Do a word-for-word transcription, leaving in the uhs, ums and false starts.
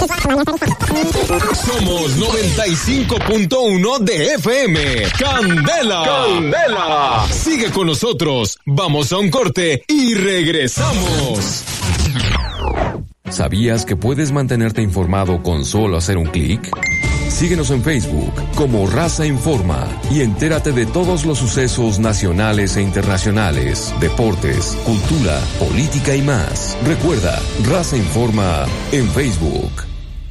Somos noventa y cinco punto uno de F M. Candela. Candela. Sigue con nosotros. Vamos a un corte y regresamos. ¿Sabías que puedes mantenerte informado con solo hacer un clic? Síguenos en Facebook como Raza Informa y entérate de todos los sucesos nacionales e internacionales, deportes, cultura, política y más. Recuerda, Raza Informa en Facebook.